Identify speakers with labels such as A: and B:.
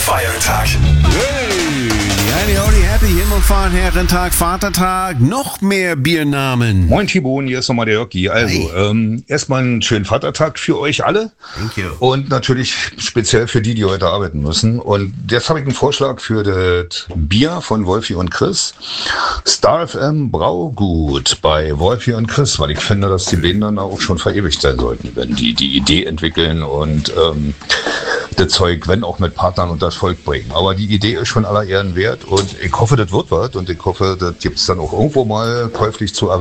A: Feiertag.
B: Hey, happy Himmelfahrt, Herrentag, Vatertag, noch mehr Biernamen.
C: Moin Tibon, hier ist nochmal der Jockey. Also, erstmal einen schönen Vatertag für euch alle.
B: Thank you.
C: Und natürlich speziell für die heute arbeiten müssen. Und jetzt habe ich einen Vorschlag für das Bier von Wolfi und Chris. Star FM Braugut bei Wolfi und Chris, weil ich finde, dass die beiden dann auch schon verewigt sein sollten, wenn die Idee entwickeln und das Zeug, wenn auch mit Partnern und das Volk bringen. Aber die Idee ist schon aller Ehren wert und ich hoffe, das wird was und ich hoffe, das gibt es dann auch irgendwo mal käuflich zu erwerben.